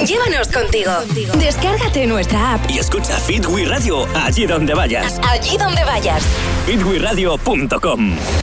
Llévanos contigo. Descárgate nuestra app y escucha Fit We Radio allí donde vayas. Allí donde vayas. fitweradio.com.